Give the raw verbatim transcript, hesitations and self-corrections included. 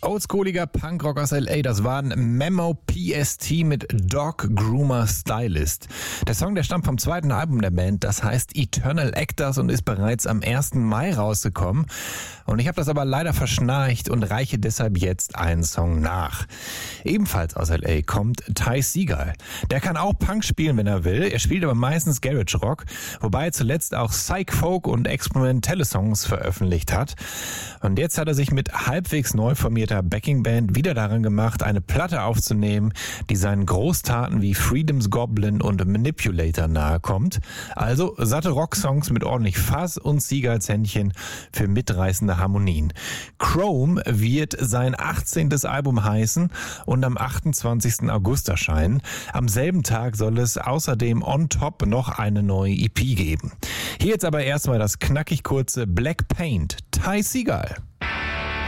Oldschooliger Punkrock aus L A, das waren Memo P S T mit Dog Groomer Stylist. Der Song, der stammt vom zweiten Album der Band, das heißt Eternal Actors und ist bereits am ersten Mai rausgekommen. Und ich habe das aber leider verschnarcht und reiche deshalb jetzt einen Song nach. Ebenfalls aus L A kommt Ty Segall. Der kann auch Punk spielen, wenn er will. Er spielt aber meistens Garage Rock, wobei er zuletzt auch Psych Folk und experimentelle Songs veröffentlicht hat. Und jetzt hat er sich mit halbwegs neu formierter Backingband wieder daran gemacht, eine Platte aufzunehmen, die seinen Großtaten wie Freedom's Goblin und Manipulator nahe kommt. Also satte Rocksongs mit ordentlich Fass und Segalls Händchen für mitreißende Harmonien. Chrome wird sein achtzehntes Album heißen und am achtundzwanzigsten August erscheinen. Am selben Tag soll es außerdem on top noch eine neue E P geben. Hier jetzt aber erstmal das knackig kurze Black Paint, Ty Segall.